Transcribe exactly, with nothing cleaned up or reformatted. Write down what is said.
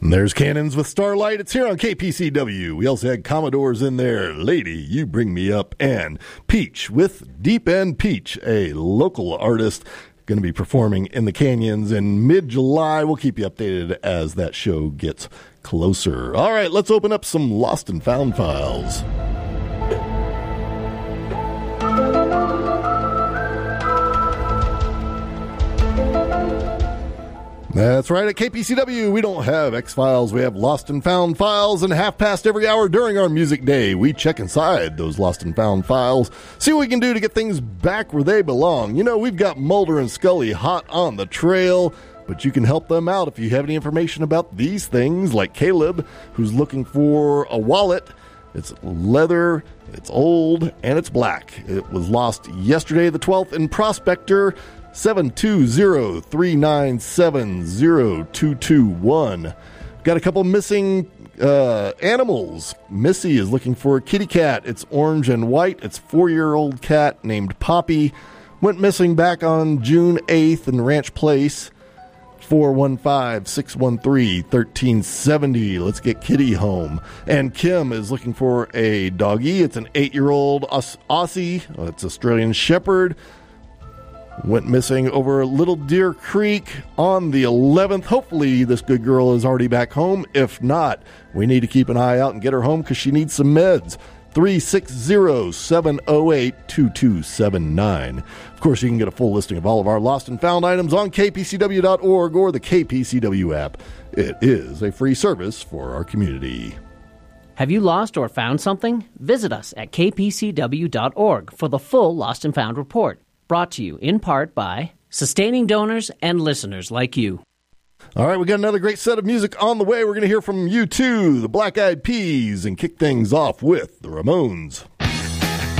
And there's Cannons with Starlight. It's here on K P C W. We also had Commodores in there. Lady, You Bring Me Up. And Peach with Deep End Peach, a local artist going to be performing in the Canyons in mid-July. We'll keep you updated as that show gets closer. All right, let's open up some Lost and Found files. That's right. At K P C W, we don't have X-Files. We have Lost and Found files, and half past every hour during our music day, we check inside those Lost and Found files, see what we can do to get things back where they belong. You know, we've got Mulder and Scully hot on the trail, but you can help them out if you have any information about these things, like Caleb, who's looking for a wallet. It's leather, it's old, and it's black. It was lost yesterday, the twelfth, in Prospector. seven two zero, three nine seven, zero two two one. Got a couple missing uh, animals. Missy is looking for a kitty cat. It's orange and white. It's a four-year-old cat named Poppy. Went missing back on June eighth in Ranch Place. four one five, six one three, one three seven zero. Let's get Kitty home. And Kim is looking for a doggy. It's an eight-year-old Aus- Aussie. It's Australian Shepherd. Went missing over Little Deer Creek on the eleventh. Hopefully this good girl is already back home. If not, we need to keep an eye out and get her home because she needs some meds. three six zero, seven zero eight, two two seven nine. Of course, you can get a full listing of all of our lost and found items on K P C W dot org or the K P C W app. It is a free service for our community. Have you lost or found something? Visit us at K P C W dot org for the full Lost and Found report. Brought to you in part by sustaining donors and listeners like you. All right, we got another great set of music on the way. We're going to hear from U two, the Black Eyed Peas, and kick things off with the Ramones.